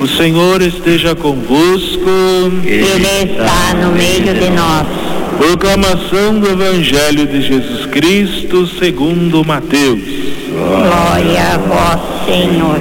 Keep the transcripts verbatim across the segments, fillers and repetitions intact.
O Senhor esteja convosco. Ele está no meio de nós. Proclamação do Evangelho de Jesus Cristo segundo Mateus. Glória a vós, Senhor.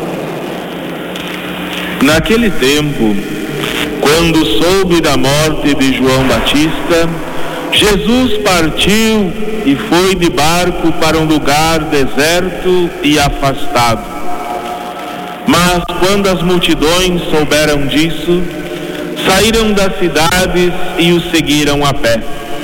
Naquele tempo, quando soube da morte de João Batista, Jesus partiu e foi de barco para um lugar deserto e afastado. Mas quando as multidões souberam disso, saíram das cidades e o seguiram a pé.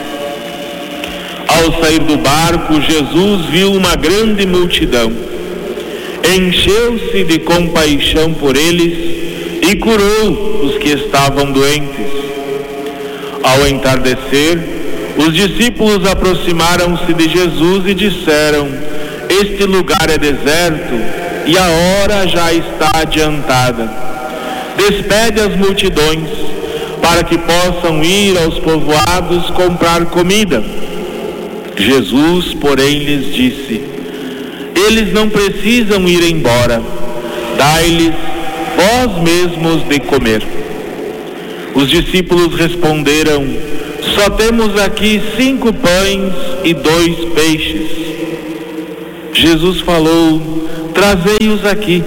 Ao sair do barco, Jesus viu uma grande multidão. Encheu-se de compaixão por eles e curou os que estavam doentes. Ao entardecer, os discípulos aproximaram-se de Jesus e disseram: este lugar é deserto e a hora já está adiantada. Despede as multidões para que possam ir aos povoados comprar comida. Jesus, porém, lhes disse: eles não precisam ir embora, dai-lhes vós mesmos de comer. Os discípulos responderam: só temos aqui cinco pães e dois peixes. Jesus falou: trazei-os aqui.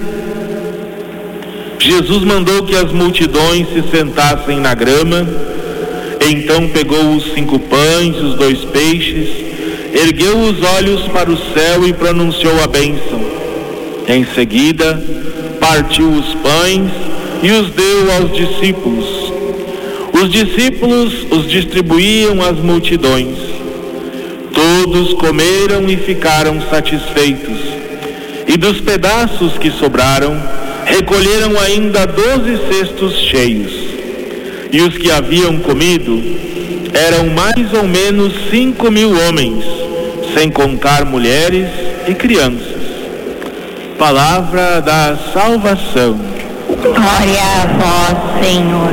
Jesus mandou que as multidões se sentassem na grama. Então pegou os cinco pães e os dois peixes, ergueu os olhos para o céu e pronunciou a bênção. Em seguida, partiu os pães e os deu aos discípulos. Os discípulos os distribuíam às multidões. Todos comeram e ficaram satisfeitos. E dos pedaços que sobraram, recolheram ainda doze cestos cheios. E os que haviam comido eram mais ou menos cinco mil homens, sem contar mulheres e crianças. Palavra da salvação. Glória a vós, Senhor.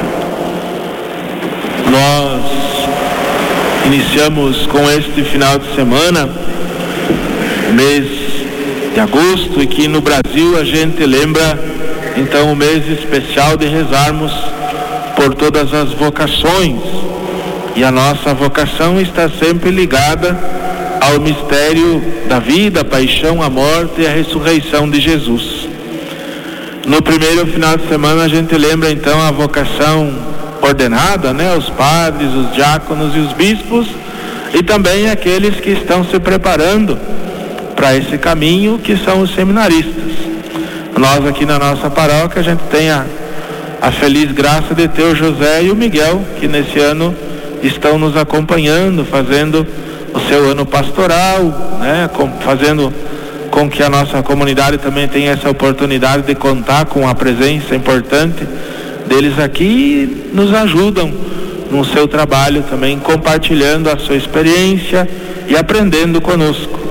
Nós iniciamos com este final de semana, mês de agosto, e que no Brasil a gente lembra então o mês especial de rezarmos por todas as vocações, e a nossa vocação está sempre ligada ao mistério da vida, a paixão, a morte e a ressurreição de Jesus. No primeiro final de semana a gente lembra então a vocação ordenada, né, os padres, os diáconos e os bispos, e também aqueles que estão se preparando para esse caminho, que são os seminaristas. Nós aqui na nossa paróquia a gente tem a, a feliz graça de ter o José e o Miguel, que nesse ano estão nos acompanhando, fazendo o seu ano pastoral, né, com, fazendo com que a nossa comunidade também tenha essa oportunidade de contar com a presença importante deles aqui, e nos ajudam no seu trabalho também, compartilhando a sua experiência e aprendendo conosco.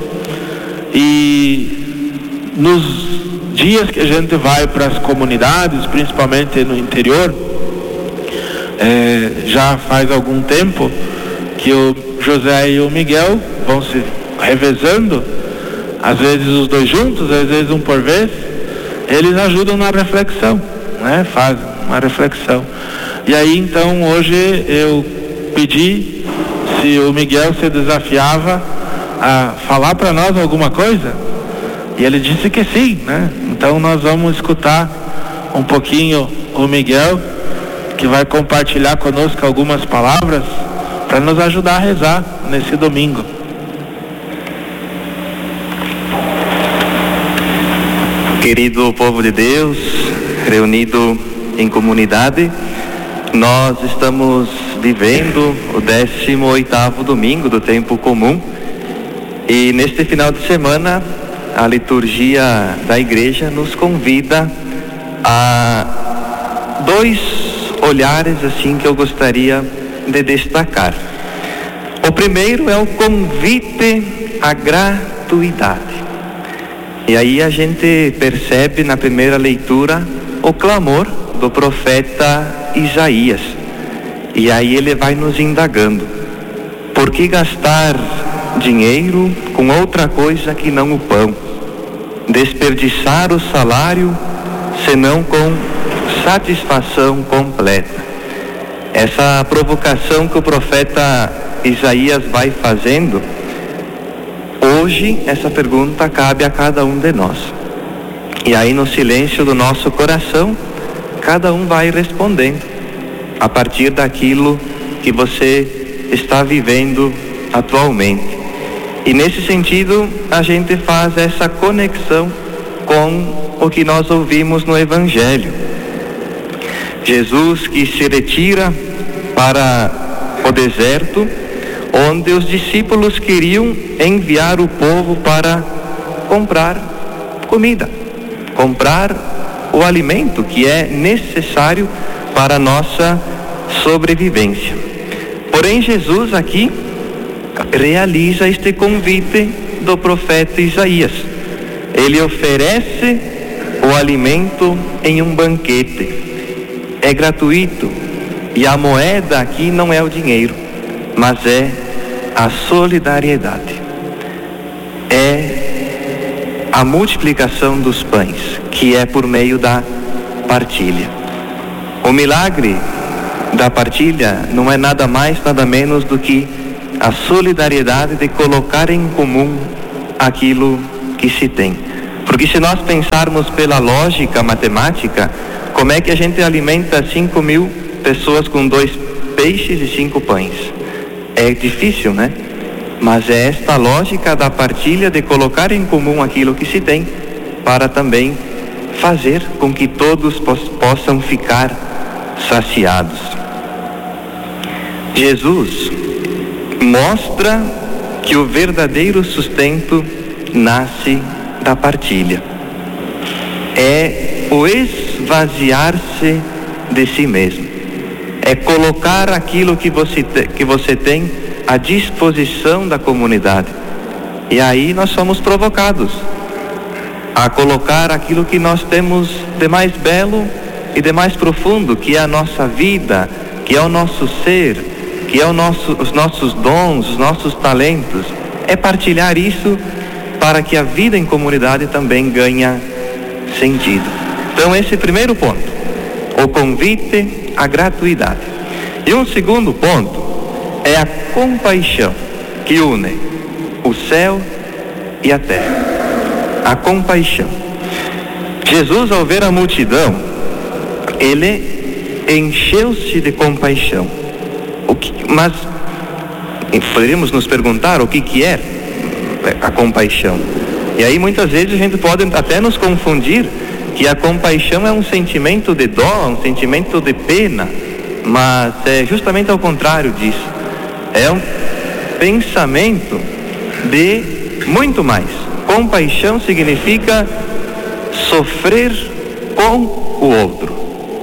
E nos dias que a gente vai para as comunidades, principalmente no interior, é, já faz algum tempo que o José e o Miguel vão se revezando, às vezes os dois juntos, às vezes um por vez. Eles ajudam na reflexão, né? Fazem uma reflexão. E aí então hoje eu pedi se o Miguel se desafiava a falar para nós alguma coisa, e ele disse que sim, né? Então nós vamos escutar um pouquinho o Miguel, que vai compartilhar conosco algumas palavras para nos ajudar a rezar nesse domingo. Querido povo de Deus, reunido em comunidade, nós estamos vivendo o décimo oitavo domingo do tempo comum. E neste final de semana, a liturgia da igreja nos convida a dois olhares assim que eu gostaria de destacar. O primeiro é o convite à gratuidade. E aí a gente percebe na primeira leitura o clamor do profeta Isaías. E aí ele vai nos indagando: por que gastar dinheiro com outra coisa que não o pão? Desperdiçar o salário senão com satisfação completa. Essa provocação que o profeta Isaías vai fazendo, hoje essa pergunta cabe a cada um de nós. E aí no silêncio do nosso coração, cada um vai respondendo a partir daquilo que você está vivendo atualmente. E nesse sentido, a gente faz essa conexão com o que nós ouvimos no Evangelho. Jesus que se retira para o deserto, onde os discípulos queriam enviar o povo para comprar comida, comprar o alimento que é necessário para a nossa sobrevivência. Porém, Jesus aqui realiza este convite do profeta Isaías. Ele oferece o alimento em um banquete. É gratuito. E a moeda aqui não é o dinheiro, mas é a solidariedade. É a multiplicação dos pães, que é por meio da partilha. O milagre da partilha não é nada mais, nada menos do que a solidariedade de colocar em comum aquilo que se tem. Porque se nós pensarmos pela lógica matemática, como é que a gente alimenta cinco mil pessoas com dois peixes e cinco pães? É difícil, né? Mas é esta lógica da partilha, de colocar em comum aquilo que se tem, para também fazer com que todos possam ficar saciados. Jesus mostra que o verdadeiro sustento nasce da partilha. É o esvaziar-se de si mesmo. É colocar aquilo que você, te, que você tem à disposição da comunidade. E aí nós somos provocados a colocar aquilo que nós temos de mais belo e de mais profundo, que é a nossa vida, que é o nosso ser, que é o nosso, os nossos dons, os nossos talentos. É partilhar isso para que a vida em comunidade também ganhe sentido. Então esse é o primeiro ponto, o convite à gratuidade. E um segundo ponto é a compaixão, que une o céu e a terra. A compaixão. Jesus, ao ver a multidão, ele encheu-se de compaixão. O que, mas poderíamos nos perguntar o que que é a compaixão. E aí muitas vezes a gente pode até nos confundir que a compaixão é um sentimento de dó, um sentimento de pena, mas é justamente ao contrário disso. É um pensamento de muito mais. Compaixão significa sofrer com o outro.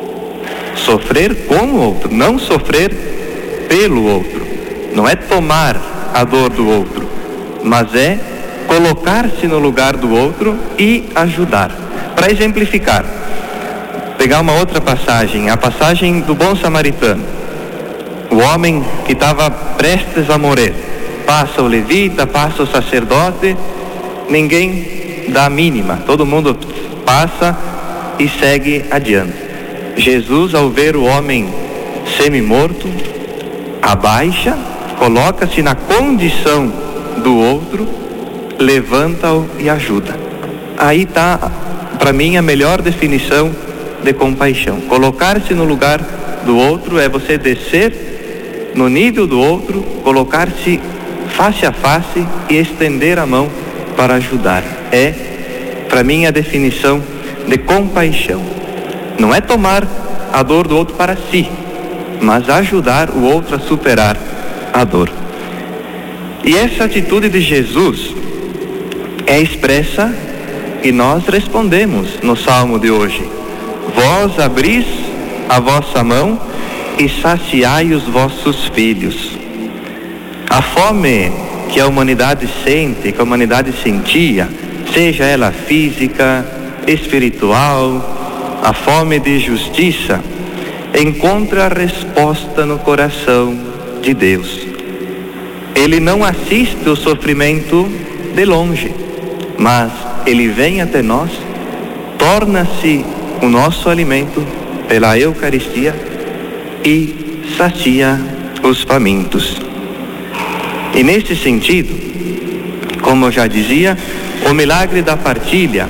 Sofrer com o outro, não sofrer pelo outro. Não é tomar a dor do outro, mas é colocar-se no lugar do outro e ajudar. Para exemplificar, pegar uma outra passagem, a passagem do bom samaritano. O homem que estava prestes a morrer, passa o levita, passa o sacerdote, ninguém dá a mínima, todo mundo passa e segue adiante. Jesus, ao ver o homem semi-morto, abaixa, coloca-se na condição do outro, levanta-o e ajuda. Aí está, para mim, a melhor definição de compaixão. Colocar-se no lugar do outro é você descer no nível do outro, colocar-se face a face e estender a mão para ajudar. É, para mim, a definição de compaixão. Não é tomar a dor do outro para si, mas ajudar o outro a superar a dor. E essa atitude de Jesus é expressa e nós respondemos no Salmo de hoje: vós abris a vossa mão e saciai os vossos filhos. A fome que a humanidade sente, que a humanidade sentia, seja ela física, espiritual, a fome de justiça, encontra a resposta no coração de Deus. Ele não assiste o sofrimento de longe, mas ele vem até nós, torna-se o nosso alimento pela Eucaristia e sacia os famintos. E nesse sentido, como eu já dizia, o milagre da partilha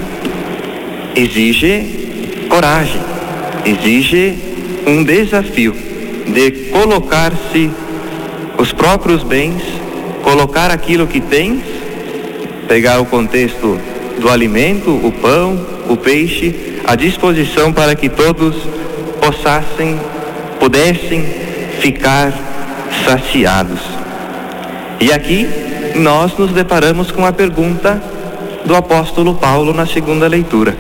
exige coragem, exige um desafio de colocar-se os próprios bens, colocar aquilo que tens, pegar o contexto do alimento, o pão, o peixe, à disposição para que todos possassem, pudessem ficar saciados. E aqui nós nos deparamos com a pergunta do apóstolo Paulo na segunda leitura: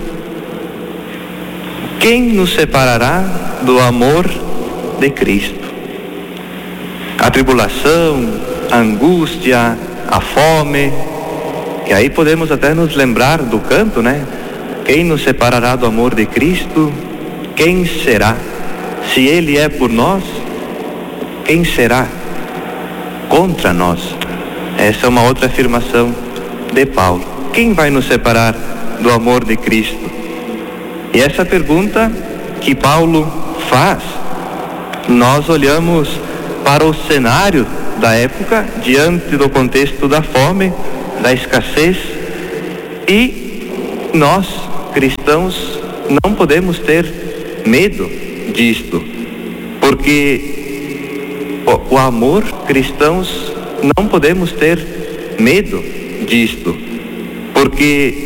quem nos separará do amor de Cristo? A tribulação, a angústia, a fome. E aí podemos até nos lembrar do canto, né? Quem nos separará do amor de Cristo? Quem será? Se Ele é por nós, quem será contra nós? Essa é uma outra afirmação de Paulo. Quem vai nos separar do amor de Cristo? E essa pergunta que Paulo faz, nós olhamos para o cenário da época, diante do contexto da fome, da escassez, e nós, cristãos, não podemos ter medo disto, porque o, o amor, cristãos, não podemos ter medo disto, porque